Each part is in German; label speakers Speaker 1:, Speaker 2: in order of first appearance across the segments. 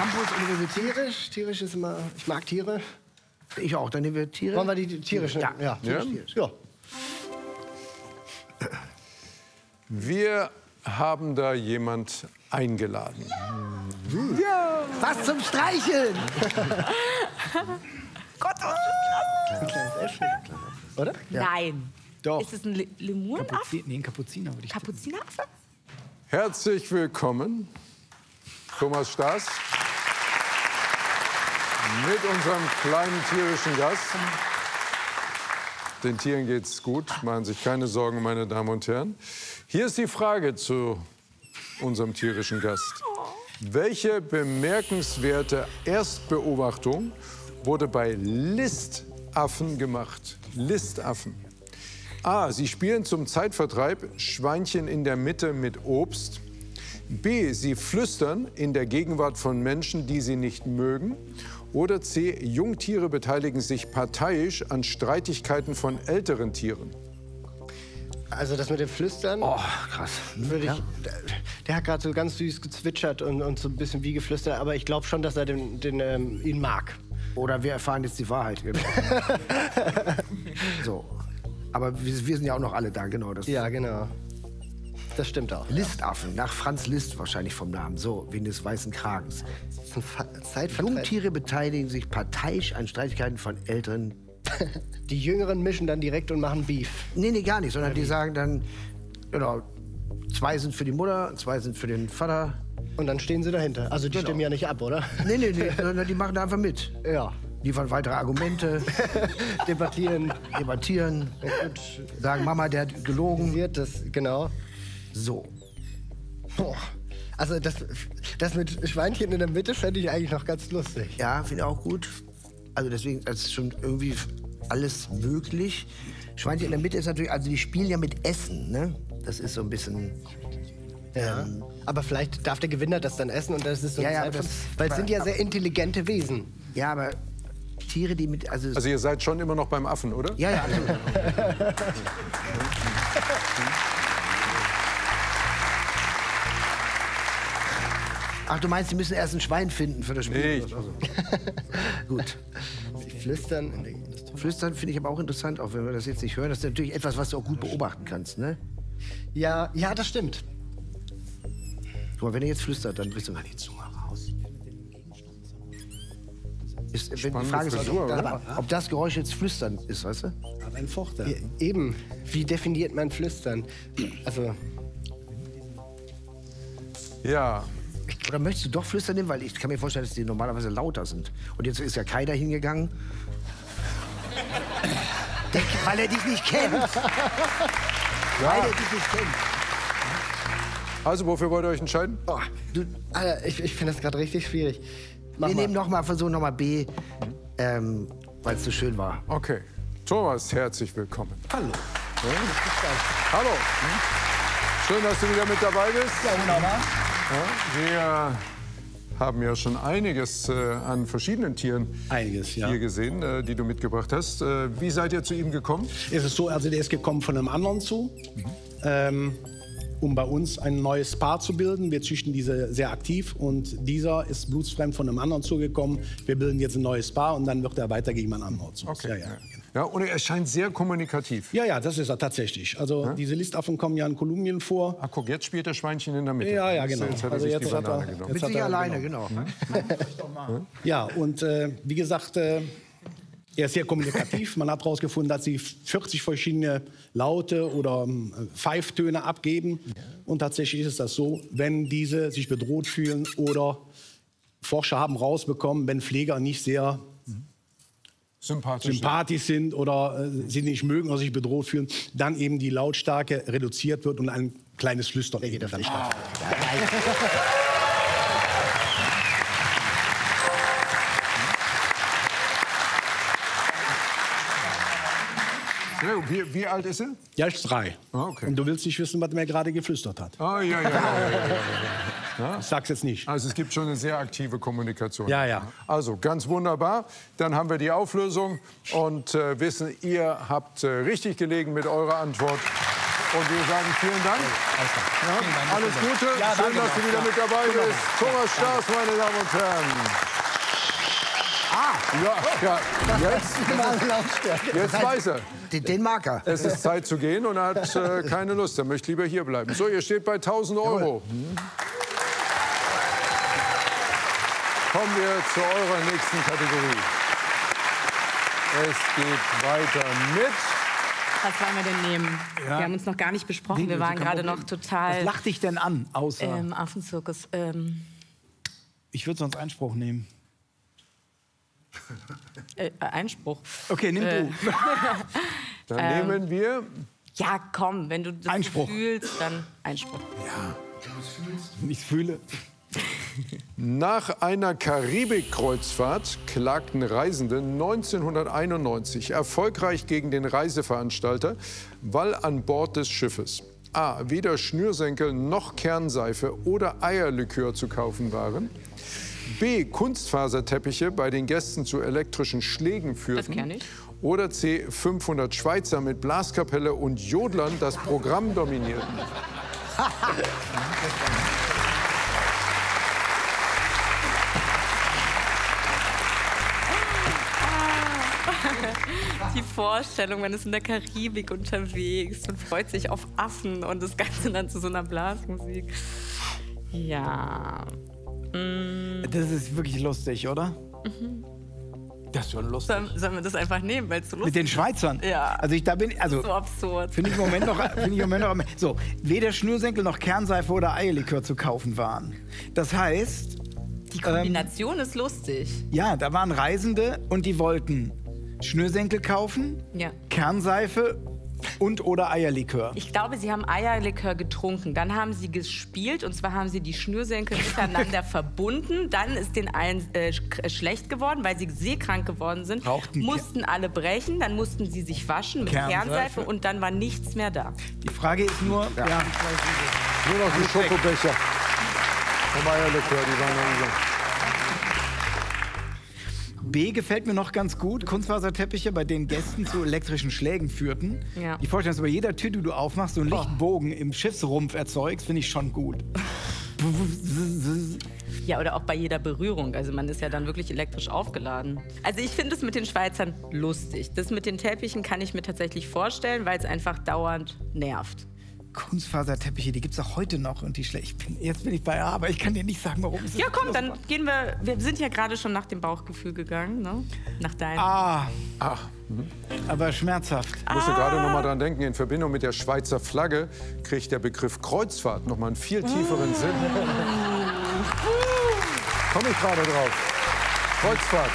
Speaker 1: Campus, Universität?
Speaker 2: Tierisch ist immer... Ich mag Tiere.
Speaker 1: Ich auch, dann nehmen wir Tiere.
Speaker 2: Wollen wir die tierischen?
Speaker 1: Ja.
Speaker 2: Ja.
Speaker 3: Wir haben da jemand eingeladen.
Speaker 1: Ja. Was zum Streicheln!
Speaker 4: Gott, oh,
Speaker 2: Ein kleines Äffchen. Oder?
Speaker 4: Nein.
Speaker 2: Doch.
Speaker 4: Ist es ein Lemurenaffe?
Speaker 5: Nee, ein Kapuziner würde ich sagen.
Speaker 4: Kapuzineraffe?
Speaker 3: Herzlich willkommen, Thomas Staes, mit unserem kleinen tierischen Gast. Den Tieren geht's gut, machen sich keine Sorgen, meine Damen und Herren. Hier ist die Frage zu unserem tierischen Gast. Welche bemerkenswerte Erstbeobachtung wurde bei Listaffen gemacht? Listaffen. A. Sie spielen zum Zeitvertreib Schweinchen in der Mitte mit Obst. B. Sie flüstern in der Gegenwart von Menschen, die sie nicht mögen. Oder C. Jungtiere beteiligen sich parteiisch an Streitigkeiten von älteren Tieren.
Speaker 2: Also das mit dem Flüstern...
Speaker 1: Oh, krass.
Speaker 2: Würde ich, der hat gerade so ganz süß gezwitschert und so ein bisschen wie geflüstert. Aber ich glaube schon, dass er ihn mag.
Speaker 1: Oder wir erfahren jetzt die Wahrheit. So. Aber wir sind ja auch noch alle da, genau. Das
Speaker 2: Ja, genau. Das stimmt auch.
Speaker 1: Listaffen, nach Franz Liszt wahrscheinlich vom Namen, so, wegen des weißen Kragens.
Speaker 2: Das ist ein Zeitvertreib.
Speaker 1: Jungtiere beteiligen sich parteiisch an Streitigkeiten von älteren.
Speaker 2: Die Jüngeren mischen dann direkt und machen Beef.
Speaker 1: Nee, gar nicht, sondern die sagen dann, genau, 2 sind für die Mutter, 2 sind für den Vater.
Speaker 2: Und dann stehen sie dahinter. Also die stimmen ja nicht ab, oder?
Speaker 1: Nee, sondern die machen da einfach mit.
Speaker 2: Ja.
Speaker 1: Liefern weitere Argumente,
Speaker 2: Debattieren.
Speaker 1: und sagen, Mama, der hat gelogen.
Speaker 2: Wird das, genau.
Speaker 1: So.
Speaker 2: Boah. Also das mit Schweinchen in der Mitte fände ich eigentlich noch ganz lustig.
Speaker 1: Ja, finde ich auch gut. Also deswegen, das ist schon irgendwie alles möglich. Schweinchen in der Mitte ist natürlich, also die spielen ja mit Essen, ne? Das ist so ein bisschen...
Speaker 2: Ja. Aber vielleicht darf der Gewinner das dann essen und das ist so ein
Speaker 1: Ja,
Speaker 2: Zeitvertreib. Weil es sind ja sehr intelligente Wesen.
Speaker 1: Ja, aber Tiere, die mit...
Speaker 3: Also ihr seid schon immer noch beim Affen, oder?
Speaker 1: Ja, absolut. Ach, du meinst, die müssen erst ein Schwein finden für das Spiel?
Speaker 3: Nee,
Speaker 1: Also. Gut.
Speaker 2: Sie flüstern.
Speaker 1: Flüstern finde ich aber auch interessant, auch wenn wir das jetzt nicht hören. Das ist natürlich etwas, was du auch gut beobachten kannst, ne?
Speaker 2: Ja, das stimmt.
Speaker 1: Guck mal, wenn er jetzt flüstert, dann bist du... Wenn die Frage ist, ob das Geräusch jetzt Flüstern ist, weißt du?
Speaker 5: Aber ein Vorteil.
Speaker 2: Eben. Wie definiert man Flüstern? Also...
Speaker 3: Ja.
Speaker 1: Oder möchtest du doch flüstern nehmen? Weil ich kann mir vorstellen, dass die normalerweise lauter sind. Und jetzt ist ja Kai da hingegangen. Weil er dich nicht kennt. Weil er dich nicht kennt.
Speaker 3: Also, wofür wollt ihr euch entscheiden?
Speaker 2: Oh, Alter, ich finde das gerade richtig schwierig.
Speaker 1: Wir nehmen versuchen noch mal B, weil es so schön war.
Speaker 3: Okay. Thomas, herzlich willkommen.
Speaker 5: Hallo.
Speaker 3: Ja? Hallo. Schön, dass du wieder mit dabei bist.
Speaker 5: Ja, wunderbar.
Speaker 3: Ja, wir haben ja schon einiges an verschiedenen Tieren hier gesehen, die du mitgebracht hast. Wie seid ihr zu ihm gekommen?
Speaker 5: Es ist so, also der ist gekommen von einem anderen Zoo, um bei uns ein neues Paar zu bilden. Wir züchten diese sehr aktiv und dieser ist blutsfremd von einem anderen Zoo gekommen. Wir bilden jetzt ein neues Paar und dann wird er weitergehen an einen anderen Zoo.
Speaker 3: Okay.
Speaker 5: Ja.
Speaker 3: Ja, und er scheint sehr kommunikativ.
Speaker 5: Ja, das ist er tatsächlich. Also diese Listaffen kommen ja in Kolumbien vor.
Speaker 3: Ach guck, jetzt spielt der Schweinchen in der Mitte.
Speaker 5: Ja, genau.
Speaker 3: Jetzt hat er
Speaker 5: Also
Speaker 3: sich
Speaker 5: jetzt
Speaker 3: die
Speaker 5: hat
Speaker 3: Banane
Speaker 5: er-
Speaker 3: genommen.
Speaker 1: Mit sich alleine, genau.
Speaker 5: Ja, und wie gesagt, er ist sehr kommunikativ. Man hat herausgefunden, dass sie 40 verschiedene Laute oder Pfeiftöne abgeben. Und tatsächlich ist es das so, wenn diese sich bedroht fühlen oder Forscher haben rausbekommen, wenn Pfleger nicht sehr sympathisch sind oder sie nicht mögen oder sich bedroht fühlen, dann eben die Lautstärke reduziert wird und ein kleines Flüstern dann stattfindet.
Speaker 3: Ja, wie alt ist er?
Speaker 5: Ja, ist 3.
Speaker 3: Ah, okay.
Speaker 5: Und du willst nicht wissen, was mir gerade geflüstert hat.
Speaker 3: Ah, ja.
Speaker 5: Ich sag's jetzt nicht.
Speaker 3: Also es gibt schon eine sehr aktive Kommunikation.
Speaker 5: Ja.
Speaker 3: Also ganz wunderbar. Dann haben wir die Auflösung und wissen, ihr habt richtig gelegen mit eurer Antwort. Und wir sagen vielen Dank. Ja, alles Gute. Schön, dass du wieder mit dabei bist. Thomas Staes, meine Damen und Herren. Jetzt weiß er.
Speaker 1: Den Marker.
Speaker 3: Es ist Zeit zu gehen und er hat keine Lust. Er möchte lieber hier bleiben. So, ihr steht bei 1.000 Euro. Kommen wir zu eurer nächsten Kategorie. Es geht weiter mit...
Speaker 4: Was wollen wir denn nehmen?
Speaker 5: Ja.
Speaker 4: Wir haben uns noch gar nicht besprochen. Wir waren gerade noch total...
Speaker 5: Was lacht dich denn an, außer...
Speaker 4: Affenzirkus.
Speaker 5: Ich würde sonst Einspruch nehmen.
Speaker 4: Einspruch.
Speaker 5: Okay, nimm du.
Speaker 3: Dann nehmen wir...
Speaker 4: Ja, komm, wenn du das
Speaker 5: Einspruch.
Speaker 4: fühlst, dann Einspruch.
Speaker 5: Ich fühle.
Speaker 3: Nach einer Karibik-Kreuzfahrt klagten Reisende 1991 erfolgreich gegen den Reiseveranstalter, weil an Bord des Schiffes a. weder Schnürsenkel noch Kernseife oder Eierlikör zu kaufen waren, b. Kunstfaserteppiche bei den Gästen zu elektrischen Schlägen führten,
Speaker 4: Das kenn ich.
Speaker 3: oder c. 500 Schweizer mit Blaskapelle und Jodlern das Programm dominierten.
Speaker 4: Die Vorstellung, man ist in der Karibik unterwegs und freut sich auf Affen und das Ganze dann zu so einer Blasmusik. Ja.
Speaker 5: Das ist wirklich lustig, oder? Das ist schon lustig.
Speaker 4: Sollen wir das einfach nehmen, weil es so lustig
Speaker 5: Mit den Schweizern?
Speaker 4: Ja.
Speaker 5: Also da bin
Speaker 4: ist? So absurd.
Speaker 5: Finde ich im Moment noch. So, weder Schnürsenkel noch Kernseife oder Eierlikör zu kaufen waren. Das heißt,
Speaker 4: Die Kombination ist lustig.
Speaker 5: ja, da waren Reisende und die wollten Schnürsenkel kaufen,
Speaker 4: Ja.
Speaker 5: Kernseife und oder Eierlikör.
Speaker 4: Ich glaube, sie haben Eierlikör getrunken. Dann haben sie gespielt und zwar haben sie die Schnürsenkel miteinander verbunden. Dann ist den allen schlecht geworden, weil sie seekrank geworden sind.
Speaker 5: Brauchten
Speaker 4: Mussten alle brechen, dann mussten sie sich waschen mit
Speaker 5: Kernseife.
Speaker 4: Kernseife und dann war nichts mehr da.
Speaker 5: Die Frage ist nur, ja.
Speaker 3: Nur noch die Schokobecher vom Eierlikör, die waren dann so.
Speaker 5: B gefällt mir noch ganz gut. Kunstfaserteppiche, bei denen Gästen zu elektrischen Schlägen führten.
Speaker 4: Ja.
Speaker 5: Die Vorstellung, dass du bei jeder Tür, die du aufmachst, so einen Lichtbogen im Schiffsrumpf erzeugst, finde ich schon gut.
Speaker 4: Ja, oder auch bei jeder Berührung. Also man ist ja dann wirklich elektrisch aufgeladen. Also ich finde es mit den Schweizern lustig. Das mit den Teppichen kann ich mir tatsächlich vorstellen, weil es einfach dauernd nervt.
Speaker 5: Kunstfaserteppiche, die gibt es auch heute noch. Und die jetzt bin ich bei A, aber ich kann dir nicht sagen, warum es ist.
Speaker 4: Ja, komm, dann gehen wir. Wir sind ja gerade schon nach dem Bauchgefühl gegangen, ne? Nach deinem.
Speaker 5: Aber schmerzhaft.
Speaker 3: Ich musste gerade noch mal dran denken, in Verbindung mit der Schweizer Flagge kriegt der Begriff Kreuzfahrt noch mal einen viel tieferen Sinn. Komme ich gerade drauf. Kreuzfahrt.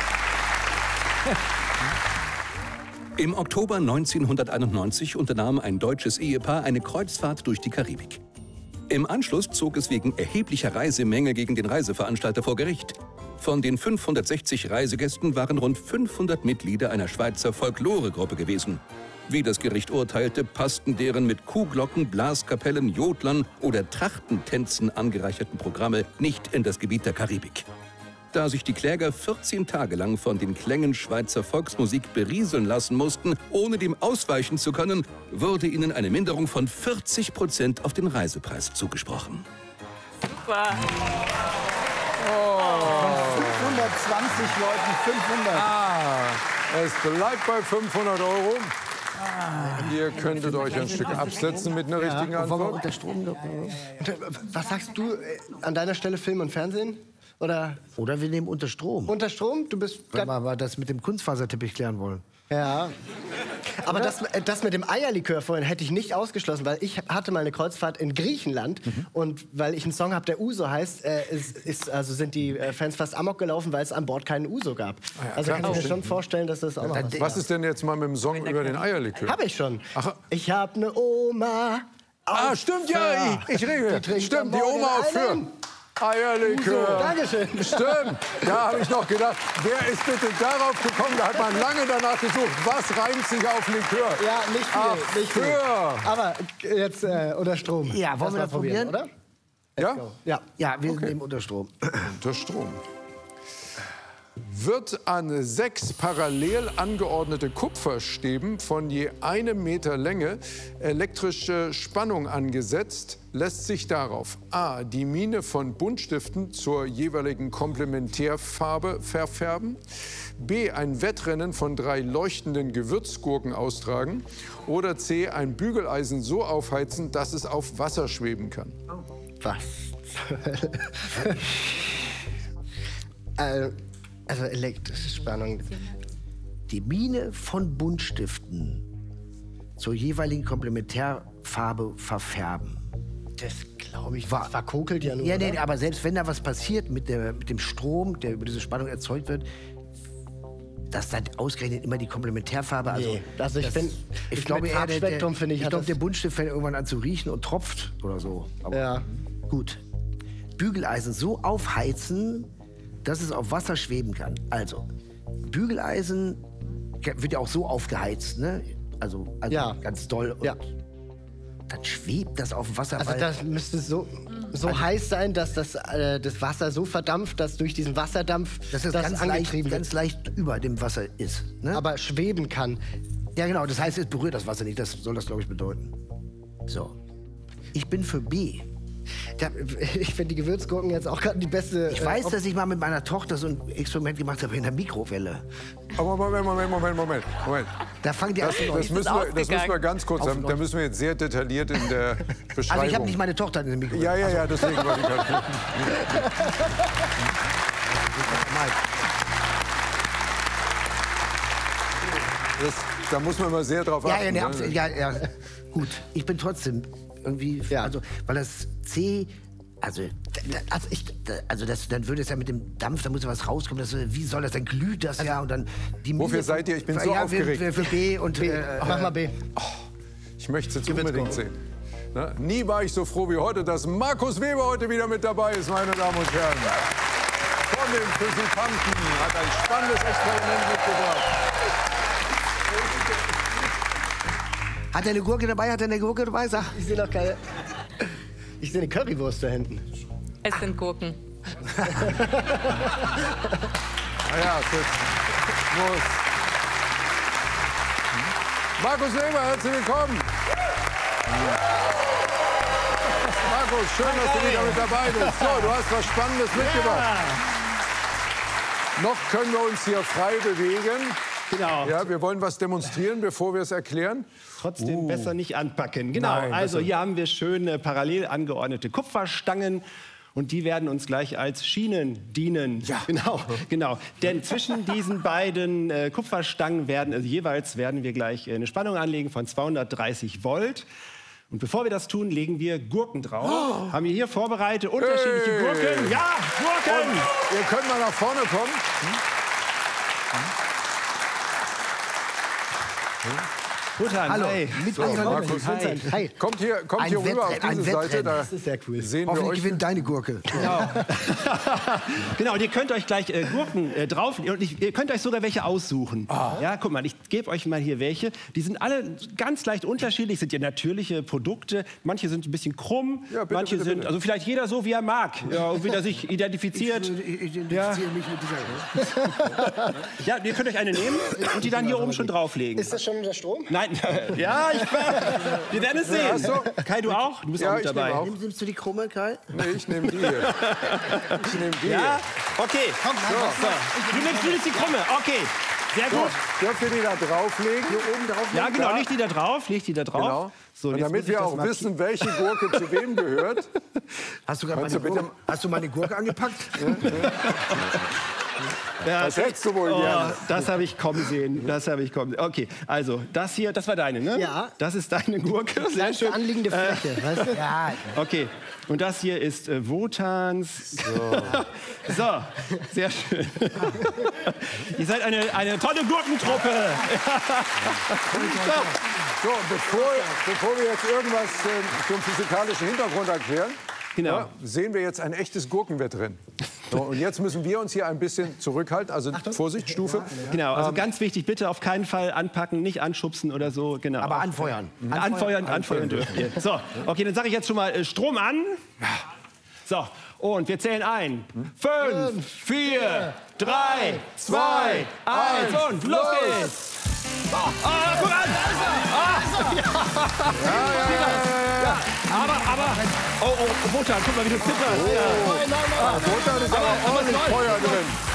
Speaker 6: Im Oktober 1991 unternahm ein deutsches Ehepaar eine Kreuzfahrt durch die Karibik. Im Anschluss zog es wegen erheblicher Reisemenge gegen den Reiseveranstalter vor Gericht. Von den 560 Reisegästen waren rund 500 Mitglieder einer Schweizer Folkloregruppe gewesen. Wie das Gericht urteilte, passten deren mit Kuhglocken, Blaskapellen, Jodlern oder Trachtentänzen angereicherten Programme nicht in das Gebiet der Karibik. Da sich die Kläger 14 Tage lang von den Klängen Schweizer Volksmusik berieseln lassen mussten, ohne dem ausweichen zu können, wurde ihnen eine Minderung von 40% auf den Reisepreis zugesprochen.
Speaker 4: Super.
Speaker 5: 520 Leuten, 500.
Speaker 3: Es bleibt bei 500 Euro. Ihr könntet euch ein Stück absetzen mit einer richtigen
Speaker 1: Wollen wir
Speaker 3: Antwort.
Speaker 1: unter Strom?
Speaker 2: Was sagst du an deiner Stelle, Film und Fernsehen? Oder
Speaker 1: Oder wir nehmen unter Strom.
Speaker 2: unter Strom? Du bist...
Speaker 1: Weil wir aber das mit dem Kunstfaserteppich klären wollen.
Speaker 2: Ja. Aber das mit dem Eierlikör vorhin hätte ich nicht ausgeschlossen, weil ich hatte mal eine Kreuzfahrt in Griechenland und weil ich einen Song habe, der Uso heißt, sind die Fans fast amok gelaufen, weil es an Bord keinen Uso gab. Also kann ich mir schon vorstellen, dass das auch noch was
Speaker 3: Was ist denn jetzt mal mit dem Song über den Eierlikör?
Speaker 2: Habe ich schon.
Speaker 3: Ach.
Speaker 2: Ich habe eine Oma.
Speaker 3: Ah, stimmt, ja, ich regel. Stimmt, die Oma auf Föhr. Eierlikör.
Speaker 2: Dankeschön.
Speaker 3: Stimmt. Da habe ich noch gedacht, wer ist bitte darauf gekommen? Da hat man lange danach gesucht. Was reimt sich auf Likör?
Speaker 2: Ja, nicht viel.
Speaker 3: Ach,
Speaker 2: nicht viel.
Speaker 3: Föhr.
Speaker 2: Aber jetzt unter Strom.
Speaker 1: Ja, wollen wir
Speaker 2: mal
Speaker 1: das probieren?
Speaker 2: oder?
Speaker 3: Ja?
Speaker 2: Ja.
Speaker 1: Ja, wir nehmen unter Strom.
Speaker 3: Unter Strom. Wird an 6 parallel angeordnete Kupferstäben von je 1 Meter Länge elektrische Spannung angesetzt, lässt sich darauf a. die Mine von Buntstiften zur jeweiligen Komplementärfarbe verfärben, b. ein Wettrennen von 3 leuchtenden Gewürzgurken austragen oder c. ein Bügeleisen so aufheizen, dass es auf Wasser schweben kann.
Speaker 2: Was? Also elektrische Spannung.
Speaker 1: Die Mine von Buntstiften zur jeweiligen Komplementärfarbe verfärben.
Speaker 2: Das glaube ich, das verkokelt ja nur.
Speaker 1: Ja, nee,
Speaker 2: oder?
Speaker 1: aber selbst wenn da was passiert mit dem Strom, der über diese Spannung erzeugt wird, dass dann ausgerechnet immer die Komplementärfarbe. Also,
Speaker 2: Nee, also ich finde,
Speaker 1: ich glaube,
Speaker 2: mit Farbspektrum finde ich,
Speaker 1: ich
Speaker 2: hat
Speaker 1: glaube,
Speaker 2: das-
Speaker 1: der Buntstift fängt irgendwann an zu riechen und tropft oder so. Aber
Speaker 2: Ja.
Speaker 1: gut. Bügeleisen so aufheizen, dass es auf Wasser schweben kann. Also, Bügeleisen wird ja auch so aufgeheizt, ne? Also
Speaker 2: Ja.
Speaker 1: ganz doll. Und
Speaker 2: Ja.
Speaker 1: dann schwebt das auf dem Wasser.
Speaker 2: Also
Speaker 1: weil-
Speaker 2: das müsste so heiß sein, dass das Wasser so verdampft, dass durch diesen Wasserdampf
Speaker 1: dass das ganz leicht über dem Wasser ist. Ne?
Speaker 2: aber schweben kann.
Speaker 1: Ja, genau. Das heißt, es berührt das Wasser nicht. Das soll das, glaube ich, bedeuten. So. Ich bin für B.
Speaker 2: Ich finde die Gewürzgurken jetzt auch gerade die beste.
Speaker 1: Ich weiß, dass ich mal mit meiner Tochter so ein Experiment gemacht habe in der Mikrowelle.
Speaker 3: Aber Moment.
Speaker 1: Da fangen die an.
Speaker 3: Das müssen wir ganz kurz haben. Da müssen wir jetzt sehr detailliert in der Beschreibung.
Speaker 1: Also ich habe nicht meine Tochter in der Mikrowelle.
Speaker 3: Ja, deswegen wollte ich gerade. Da muss man mal sehr drauf achten.
Speaker 1: Ja. Gut, ich bin trotzdem irgendwie,
Speaker 2: Ja.
Speaker 1: also, weil das C, dann würde es ja mit dem Dampf, da muss ja was rauskommen. Wie soll das, dann glüht das ja und dann die Mine.
Speaker 3: Wofür seid ihr? Ich bin so aufgeregt.
Speaker 1: Für B und
Speaker 2: Mach mal B.
Speaker 3: Ich möchte es jetzt unbedingt sehen. Na, nie war ich so froh wie heute, dass Markus Weber heute wieder mit dabei ist, meine Damen und Herren. Von den Physikanten hat ein spannendes Experiment mitgebracht.
Speaker 1: Hat er eine Gurke dabei? Sag.
Speaker 2: Ich sehe noch keine. Ich sehe eine Currywurst da hinten.
Speaker 4: Es sind Gurken.
Speaker 3: Naja, es muss. Markus Weber, herzlich willkommen. Markus, schön, dass du wieder mit dabei bist. So, du hast was Spannendes mitgebracht. Noch können wir uns hier frei bewegen.
Speaker 5: Genau.
Speaker 3: Ja, wir wollen was demonstrieren, bevor wir es erklären.
Speaker 5: Trotzdem besser nicht anpacken. Genau,
Speaker 3: Nein,
Speaker 5: also
Speaker 3: besser.
Speaker 5: hier haben wir schöne parallel angeordnete Kupferstangen. Und die werden uns gleich als Schienen dienen.
Speaker 3: Ja.
Speaker 5: Genau. Denn zwischen diesen beiden Kupferstangen werden wir gleich eine Spannung anlegen von 230 Volt. Und bevor wir das tun, legen wir Gurken drauf. Haben wir hier vorbereitet unterschiedliche
Speaker 3: Hey.
Speaker 5: Gurken. Ja, Gurken!
Speaker 3: Und ihr könnt mal nach vorne kommen.
Speaker 5: Buttern,
Speaker 1: Hallo,
Speaker 5: hi.
Speaker 1: mit
Speaker 3: So,
Speaker 1: unserer
Speaker 3: Markus,
Speaker 1: Hi. Hi.
Speaker 3: Kommt hier
Speaker 1: Ein
Speaker 3: rüber auf
Speaker 1: Wettrennen,
Speaker 3: diese
Speaker 1: ein
Speaker 3: Seite. Da
Speaker 2: Das ist sehr cool.
Speaker 3: sehen wir
Speaker 1: Hoffentlich
Speaker 3: euch.
Speaker 1: gewinnt deine Gurke.
Speaker 5: Genau, und ihr könnt euch gleich Gurken drauf und ihr könnt euch sogar welche aussuchen. Ja, guck mal, ich gebe euch mal hier welche. Die sind alle ganz leicht unterschiedlich, sind ja natürliche Produkte. Manche sind ein bisschen krumm,
Speaker 3: Ja, bitte,
Speaker 5: manche
Speaker 3: bitte,
Speaker 5: sind,
Speaker 3: bitte.
Speaker 5: also vielleicht jeder so, wie er mag, ja, und wie er sich identifiziert.
Speaker 1: Ich identifiziere mich mit dieser.
Speaker 5: Ja, ihr könnt euch eine nehmen und die dann hier oben schon drauflegen.
Speaker 2: Ist das schon der Strom?
Speaker 5: Nein, ja, wir werden es sehen.
Speaker 3: Ach so.
Speaker 5: Kai, du auch? Du bist
Speaker 3: Ja,
Speaker 5: auch mit
Speaker 3: ich nehme
Speaker 5: dabei.
Speaker 3: auch.
Speaker 1: Nimmst du die Krumme, Kai?
Speaker 3: Nee, ich nehme die hier. Ich nehme die
Speaker 5: Ja,
Speaker 3: hier.
Speaker 5: okay. So. Du nimmst die Krumme, okay. Sehr gut.
Speaker 3: Dürft ihr die da drauflegen?
Speaker 1: Hier oben drauf?
Speaker 5: Ja, genau, leg die da drauf,
Speaker 3: Genau.
Speaker 5: So,
Speaker 3: Und
Speaker 5: jetzt muss
Speaker 3: damit
Speaker 5: ich
Speaker 3: wir
Speaker 5: das
Speaker 3: auch
Speaker 5: mal
Speaker 3: wissen, welche Gurke zu wem gehört.
Speaker 1: Hast du gerade
Speaker 3: Kannst
Speaker 1: meine
Speaker 3: du bitte-
Speaker 1: Gurke, hast du meine Gurke angepackt?
Speaker 5: Ja,
Speaker 3: Das hättest du wohl gerne.
Speaker 5: das habe ich kommen sehen. Okay, also das hier, das war deine, ne?
Speaker 2: Ja.
Speaker 5: Das ist deine Gurke. Sehr
Speaker 2: Kleinste
Speaker 5: schön.
Speaker 2: anliegende Fläche, weißt du?
Speaker 1: Ja.
Speaker 5: Okay, und das hier ist Wotans. So, sehr schön. Ihr seid eine tolle Gurkentruppe.
Speaker 3: So, bevor wir jetzt irgendwas zum physikalischen Hintergrund erklären,
Speaker 5: Genau.
Speaker 3: sehen wir jetzt ein echtes Gurkenwettrennen. So, und jetzt müssen wir uns hier ein bisschen zurückhalten. Also Vorsicht, Stufe.
Speaker 5: Genau, also ganz wichtig, bitte auf keinen Fall anpacken, nicht anschubsen oder so. Genau.
Speaker 1: Aber anfeuern.
Speaker 5: Anfeuern dürft ihr. So, okay, dann sage ich jetzt schon mal Strom an.
Speaker 7: So, und wir zählen ein. 5, 4, 3, 2, 1 und los geht's! Guck an! Aber, oh, Wotan, guck mal, wie du zitterst.
Speaker 3: Wotan ist aber ordentlich Feuer drin.